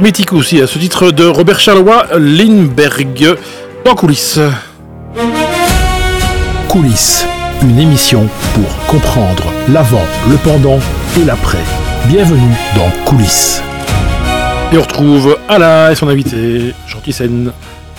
mythique aussi, à ce titre de Robert Charleroi, Lindbergh, dans Coulisses. Coulisses, une émission pour comprendre l'avant, le pendant et l'après. Bienvenue dans Coulisses. Et on retrouve Alain et son invité, Jean Thyssen.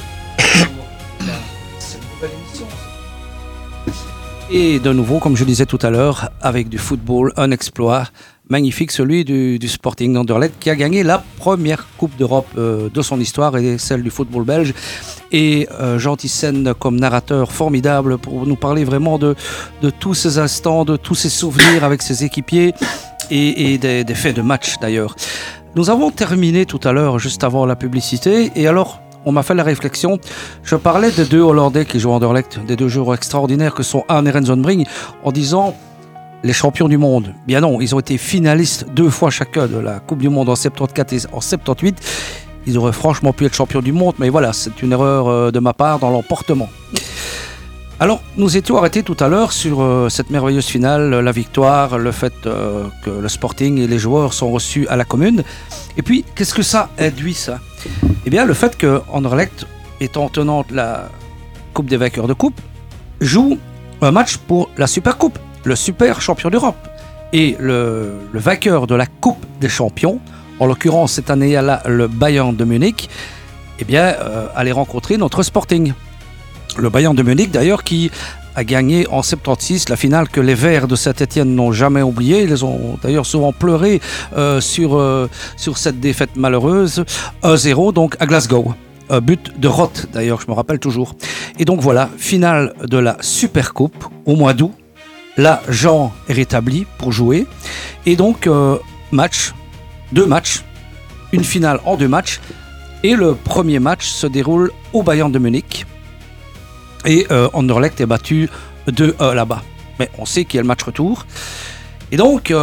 Et de nouveau, comme je disais tout à l'heure, avec du football, un exploit magnifique, celui du Sporting d'Anderlecht, qui a gagné la première Coupe d'Europe de son histoire, et celle du football belge. Et Jean Thyssen comme narrateur formidable pour nous parler vraiment de tous ces instants, de tous ces souvenirs avec ses équipiers et des faits de match d'ailleurs. Nous avons terminé tout à l'heure, juste avant la publicité, et alors on m'a fait la réflexion. Je parlais des deux Hollandais qui jouent à Anderlecht, des deux joueurs extraordinaires que sont Arne et Rensenbrink, en disant les champions du monde. Bien non, ils ont été finalistes 2 fois chacun de la Coupe du Monde en 74 et en 78. Ils auraient franchement pu être champions du monde, mais voilà, c'est une erreur de ma part dans l'emportement. Alors, nous étions arrêtés tout à l'heure sur cette merveilleuse finale, la victoire, le fait que le Sporting et les joueurs sont reçus à la commune. Et puis, qu'est-ce que ça induit, ça ? Eh bien, le fait que Anderlecht, étant tenante de la Coupe des vainqueurs de coupe, joue un match pour la Super Coupe, le Super Champion d'Europe. Et le vainqueur de la Coupe des Champions, en l'occurrence cette année là le Bayern de Munich, eh bien, allait rencontrer notre Sporting. Le Bayern de Munich d'ailleurs qui a gagné en 76 la finale que les Verts de Saint-Étienne n'ont jamais oubliée. Ils ont d'ailleurs souvent pleuré sur cette défaite malheureuse. 1-0 donc à Glasgow. Un but de Roth d'ailleurs, je me rappelle toujours. Et donc voilà, finale de la Super Coupe au mois d'août. Là, Jean est rétabli pour jouer. Et donc, 2 matchs, une finale en 2 matchs. Et le premier match se déroule au Bayern de Munich. Et Anderlecht est battu 2-1 là-bas. Mais on sait qu'il y a le match retour. Et donc,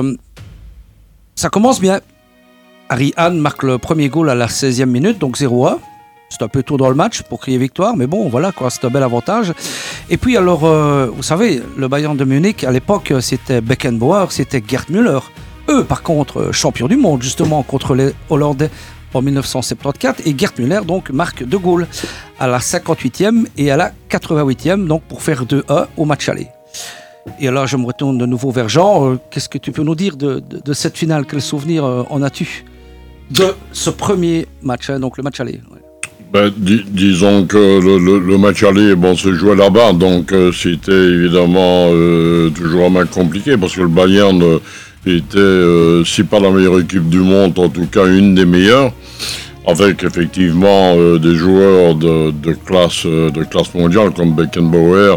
ça commence bien. Harry Hahn marque le premier goal à la 16e minute, donc 0-1. C'est un peu tôt dans le match pour crier victoire, mais bon, voilà, quoi, c'est un bel avantage. Et puis alors, vous savez, le Bayern de Munich, à l'époque, c'était Beckenbauer, c'était Gerd Müller. Eux, par contre, champions du monde, justement, contre les Hollandais en 1974. Et Gerd Müller, donc, marque 2 goals à la 58e et à la 88e, donc, pour faire 2-1 au match aller. Et alors, je me retourne de nouveau vers Jean. Qu'est-ce que tu peux nous dire de cette finale ? Quel souvenir en as-tu de ce premier match, hein, donc le match aller? Ouais. Disons que le match aller, se jouait là-bas, donc c'était évidemment toujours un match compliqué, parce que le Bayern était, si pas la meilleure équipe du monde, en tout cas une des meilleures, avec effectivement des joueurs de classe mondiale, comme Beckenbauer,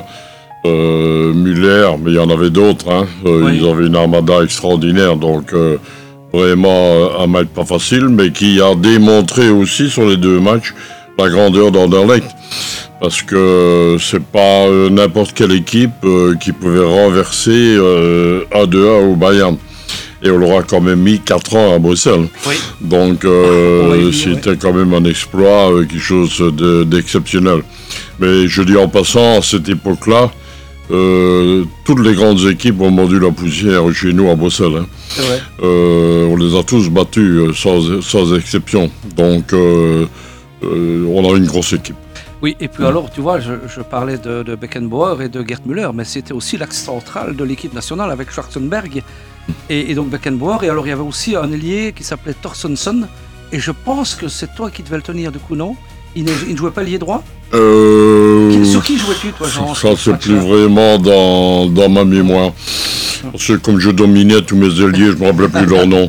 Müller, mais il y en avait d'autres, hein. Oui. Ils avaient une armada extraordinaire, donc vraiment un match pas facile, mais qui a démontré aussi sur les 2 matchs la grandeur d'Anderlecht, parce que c'est pas n'importe quelle équipe qui pouvait renverser 1-2-1 au Bayern. Et on l'aura quand même mis 4 ans à Bruxelles. Oui. Donc c'était quand même un exploit, quelque chose d'exceptionnel. Mais je dis en passant, à cette époque-là, toutes les grandes équipes ont mordu la poussière chez nous à Bruxelles. Hein. C'est vrai. On les a tous battus sans exception. Donc on a une grosse équipe. Oui, et puis alors, tu vois, je parlais de Beckenbauer et de Gerd Müller, mais c'était aussi l'axe central de l'équipe nationale avec Schwarzenberg et donc Beckenbauer. Et alors, il y avait aussi un ailier qui s'appelait Torstensson. Et je pense que c'est toi qui devais le tenir, du coup, non ? Il ne jouait pas ailier droit ? Sur qui jouais-tu, toi, Jean ? Ça, c'est plus vraiment dans ma mémoire. Parce que comme je dominais tous mes ailiers, je ne me rappelais plus leur nom.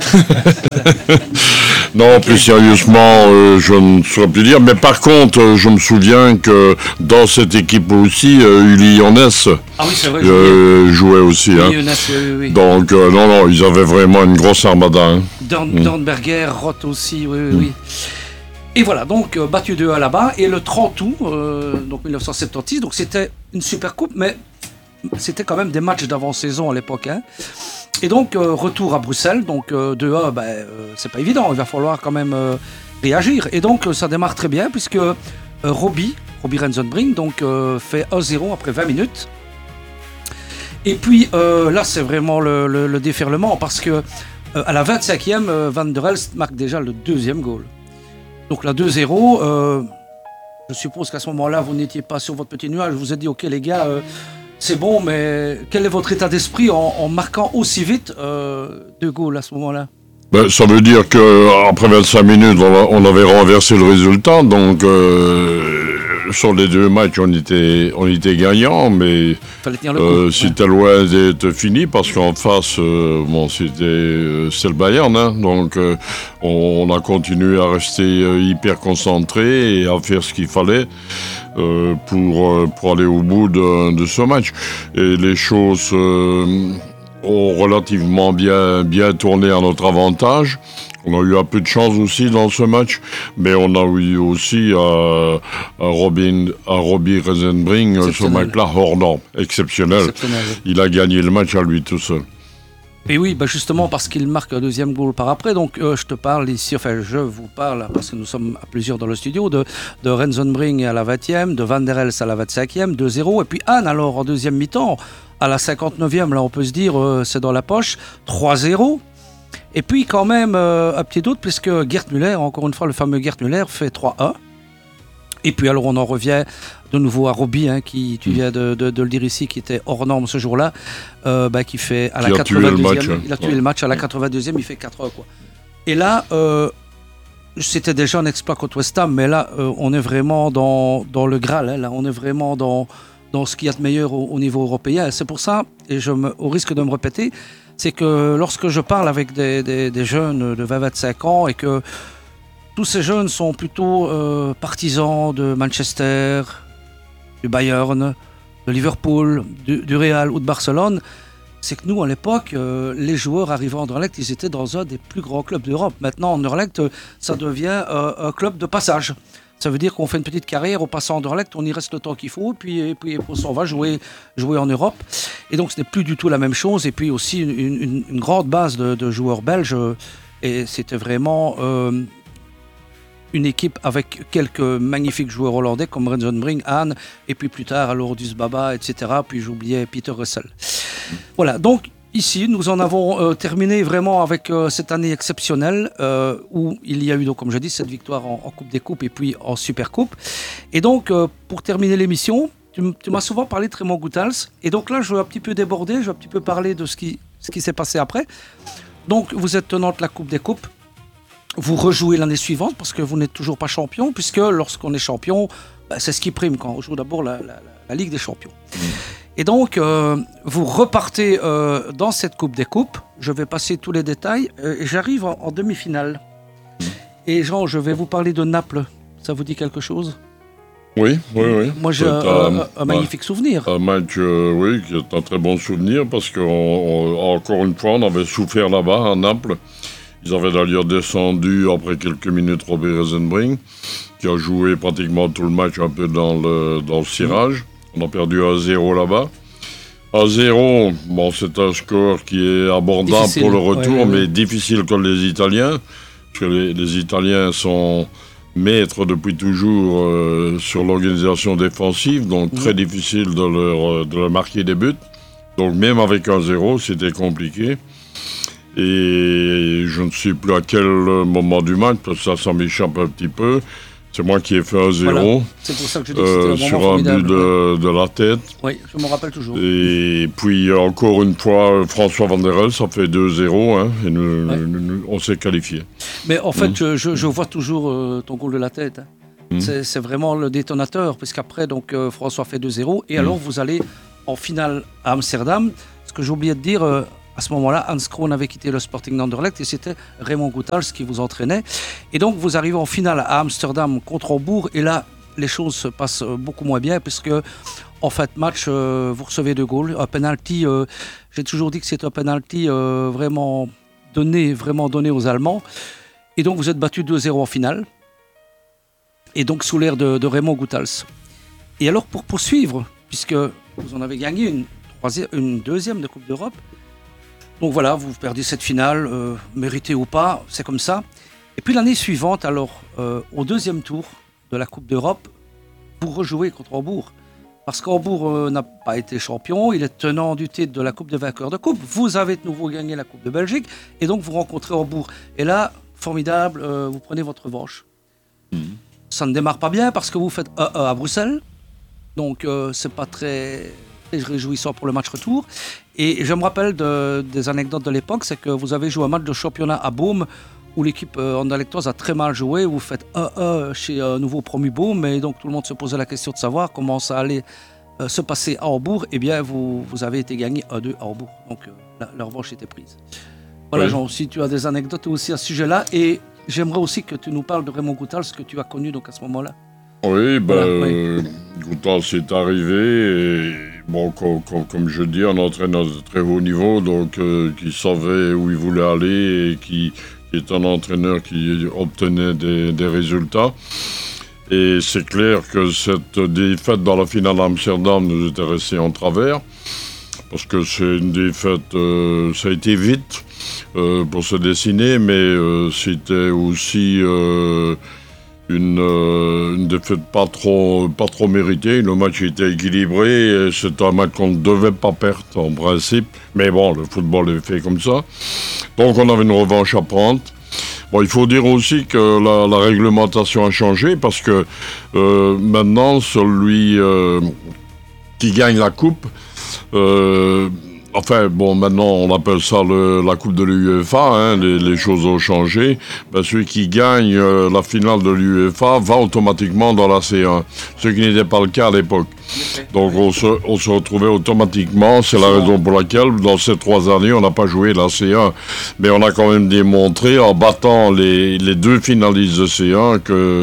Non, plus sérieusement, je ne saurais plus dire. Mais par contre, je me souviens que dans cette équipe aussi, Uli Jones jouait aussi. Hein. Oui. Donc, non, ils avaient vraiment une grosse armada. Hein. Dornberger, Roth aussi, oui. Et voilà, donc battu 2-1 là-bas. Et le 30 août, donc 1976, donc c'était une super coupe, mais c'était quand même des matchs d'avant-saison à l'époque. Hein. Et donc, retour à Bruxelles, donc 2-1, c'est pas évident, il va falloir quand même réagir. Et donc, ça démarre très bien, puisque Robbie Rensenbrink, donc, fait 1-0 après 20 minutes. Et puis, là, c'est vraiment le déferlement, parce que À la 25e, Van der Elst marque déjà le deuxième goal. Donc la 2-0, je suppose qu'à ce moment-là, vous n'étiez pas sur votre petit nuage. Vous vous êtes dit, ok les gars, c'est bon, mais quel est votre état d'esprit en marquant aussi vite 2 goals à ce moment-là? Ben, ça veut dire qu'après 25 minutes, on avait renversé le résultat. Donc, sur les 2 matchs, on était gagnants. Mais fallait tenir le coup, c'était loin d'être fini parce qu'en face, c'était le Bayern. Hein, donc, on a continué à rester hyper concentré et à faire ce qu'il fallait pour aller au bout de ce match. Et les choses ont relativement bien tourné à notre avantage. On a eu un peu de chance aussi dans ce match, mais on a eu aussi à Robbie Reisenbrink, ce mec-là hors norme, exceptionnel. Il a gagné le match à lui tout seul. Et oui, justement parce qu'il marque un deuxième goal par après, donc je vous parle, parce que nous sommes à plusieurs dans le studio, de Reisenbrink à la 20e, de Van der Elst à la 25e, 2-0, et puis Hahn alors en deuxième mi-temps, à la 59e, là on peut se dire c'est dans la poche, 3-0. Et puis quand même un petit doute, puisque Gerd Müller, encore une fois le fameux Gerd Müller, fait 3-1. Et puis alors on en revient de nouveau à Robbie, qui tu viens de le dire ici, qui était hors norme ce jour-là, qui fait à la 82e, il a tué le match à la 82e, il fait 4-1 quoi. Et là, c'était déjà un exploit contre West Ham, mais là on est vraiment dans le Graal, là on est vraiment dans ce qu'il y a de meilleur au niveau européen. C'est pour ça, et au risque de me répéter, c'est que lorsque je parle avec des jeunes de 20-25 ans et que tous ces jeunes sont plutôt partisans de Manchester, du Bayern, de Liverpool, du Real ou de Barcelone, c'est que nous, à l'époque, les joueurs arrivant à Anderlecht, ils étaient dans un des plus grands clubs d'Europe. Maintenant, Anderlecht, ça devient un club de passage. Ça veut dire qu'on fait une petite carrière, on passe à Anderlecht, on y reste le temps qu'il faut, puis on va jouer en Europe. Et donc ce n'est plus du tout la même chose. Et puis aussi une grande base de joueurs belges. Et c'était vraiment une équipe avec quelques magnifiques joueurs hollandais comme Reisenbrink, Hahn, et puis plus tard alors Baba, etc. Puis j'oubliais Peter Russell. Voilà, donc ici, nous en avons terminé vraiment avec cette année exceptionnelle où il y a eu, donc, comme je dis, cette victoire en Coupe des Coupes et puis en Super Coupe. Et donc, pour terminer l'émission, tu m'as souvent parlé de Raymond Goethals. Et donc là, je veux un petit peu déborder, je veux un petit peu parler de ce qui s'est passé après. Donc, vous êtes tenante de la Coupe des Coupes. Vous rejouez l'année suivante parce que vous n'êtes toujours pas champion, puisque lorsqu'on est champion, c'est ce qui prime quand on joue d'abord la Ligue des Champions. Et donc, vous repartez dans cette Coupe des Coupes. Je vais passer tous les détails. Et j'arrive en demi-finale. Et Jean, je vais vous parler de Naples. Ça vous dit quelque chose ? Oui. Moi, j'ai un magnifique souvenir. Un match, oui, qui est un très bon souvenir, parce qu'encore une fois, on avait souffert là-bas, à Naples. Ils avaient d'ailleurs descendu, après quelques minutes, Robbie Reisenbrink, qui a joué pratiquement tout le match un peu dans le cirage. On a perdu 1-0 là-bas. 1-0, c'est un score qui est abordable difficile, pour le retour, mais difficile comme les Italiens. Parce que les Italiens sont maîtres depuis toujours sur l'organisation défensive, donc très difficile de leur marquer des buts. Donc même avec 1-0, c'était compliqué. Et je ne sais plus à quel moment du match, parce que ça m'échappe un petit peu. C'est moi qui ai fait 1-0. Voilà. C'est pour ça que je dis que c'était un moment sur un but de la tête. Oui, je me rappelle toujours. Et puis encore une fois, François Van der Elst, ça fait 2-0, et nous, on s'est qualifiés. Mais en fait, je vois toujours ton goal de la tête. C'est vraiment le détonateur, puisqu'après, donc, François fait 2-0. Et alors, vous allez en finale à Amsterdam. Ce que j'ai oublié de dire... à ce moment-là, Hans Kroon avait quitté le Sporting d'Anderlecht et c'était Raymond Goethals qui vous entraînait. Et donc, vous arrivez en finale à Amsterdam contre Hambourg. Et là, les choses se passent beaucoup moins bien puisque, en fin de match, vous recevez 2 goals. Un penalty, j'ai toujours dit que c'est un penalty vraiment donné aux Allemands. Et donc, vous êtes battu 2-0 en finale. Et donc, sous l'ère de Raymond Goethals. Et alors, pour poursuivre, puisque vous en avez gagné une deuxième de Coupe d'Europe, donc voilà, vous perdez cette finale, méritée ou pas, c'est comme ça. Et puis l'année suivante, alors, au 2e tour de la Coupe d'Europe, vous rejouez contre Hambourg. parce qu'Hambourg n'a pas été champion, il est tenant du titre de la Coupe des vainqueurs de coupe. Vous avez de nouveau gagné la Coupe de Belgique, et donc vous rencontrez Hambourg. Et là, formidable, vous prenez votre revanche. Ça ne démarre pas bien parce que vous faites 1-1 à Bruxelles, donc c'est pas très réjouissant pour le match retour. Et je me rappelle des anecdotes de l'époque, c'est que vous avez joué un match de championnat à Beaume où l'équipe anderlechtoise a très mal joué, vous faites 1-1 chez un nouveau promu Beaume, et donc tout le monde se posait la question de savoir comment ça allait se passer à Hambourg. Eh bien, vous avez été gagné 1-2 à Hambourg, donc la revanche était prise. Voilà, Jean, si tu as des anecdotes aussi à ce sujet-là, et j'aimerais aussi que tu nous parles de Raymond Goethals, ce que tu as connu donc à ce moment-là. Oui, Voilà, Goethals est arrivé, et bon, comme je dis, un entraîneur de très haut niveau, donc qui savait où il voulait aller et qui est un entraîneur qui obtenait des résultats. Et c'est clair que cette défaite dans la finale à Amsterdam nous était restée en travers, parce que c'est une défaite, ça a été vite pour se dessiner, mais c'était aussi une défaite pas trop méritée. Le match était équilibré, et c'est un match qu'on ne devait pas perdre en principe, mais bon, le football est fait comme ça. Donc on avait une revanche à prendre. Bon, il faut dire aussi que la réglementation a changé, parce que maintenant, celui qui gagne la coupe, maintenant on appelle ça la coupe de l'UEFA, hein, les choses ont changé. Ben, celui qui gagne la finale de l'UEFA va automatiquement dans la C1, ce qui n'était pas le cas à l'époque. Donc on se retrouvait automatiquement, c'est la raison pour laquelle dans ces 3 années on n'a pas joué la C1. Mais on a quand même démontré en battant les 2 finalistes de C1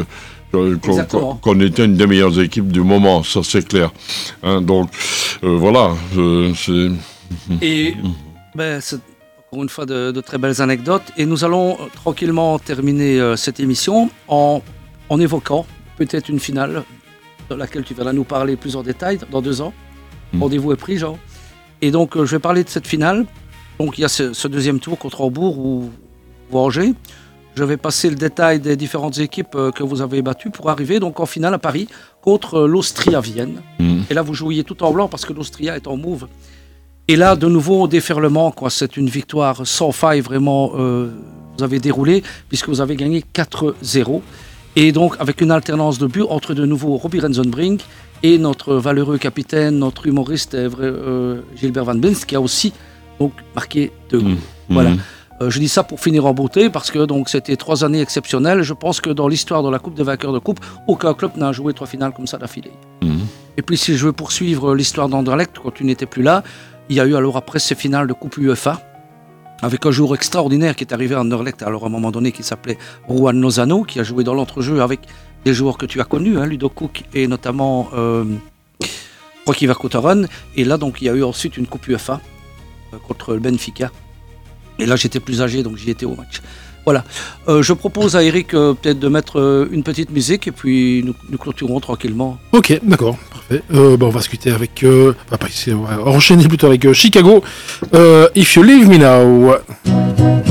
qu'on était une des meilleures équipes du moment, ça c'est clair. Hein, donc voilà, c'est... Et c'est encore une fois de très belles anecdotes. Et nous allons tranquillement terminer cette émission en évoquant peut-être une finale de laquelle tu vas nous parler plus en détail dans 2 ans. Rendez-vous est pris, Jean. Et donc je vais parler de cette finale. Donc il y a ce deuxième tour contre Hambourg ou Angers. Je vais passer le détail des différentes équipes que vous avez battues pour arriver donc en finale à Paris contre l'Austria Vienne. Et là vous jouiez tout en blanc parce que l'Austria est en mauve. Et là, de nouveau, au déferlement, quoi. C'est une victoire sans faille, vraiment, vous avez déroulé, puisque vous avez gagné 4-0. Et donc, avec une alternance de buts entre de nouveau Robbie Rensenbrink et notre valeureux capitaine, notre humoriste Gilbert Van Bins, qui a aussi donc, marqué 2 goals. Voilà. Je dis ça pour finir en beauté, parce que donc, c'était 3 années exceptionnelles. Je pense que dans l'histoire de la Coupe des vainqueurs de coupe, aucun club n'a joué 3 finales comme ça d'affilée. Et puis, si je veux poursuivre l'histoire d'Anderlecht, quand tu n'étais plus là, il y a eu alors après ces finales de Coupe UEFA, avec un joueur extraordinaire qui est arrivé à Anderlecht, alors à un moment donné, qui s'appelait Juan Lozano, qui a joué dans l'entrejeu avec des joueurs que tu as connus, hein, Ludo Cook et notamment Rocky Verkouteren. Et là, donc, il y a eu ensuite une Coupe UEFA contre le Benfica. Et là, j'étais plus âgé, donc j'y étais au match. Voilà. Je propose à Eric peut-être de mettre une petite musique et puis nous clôturons tranquillement. Ok, d'accord, parfait. On va se quitter avec... on va enchaîner plutôt avec Chicago. If You Leave Me Now.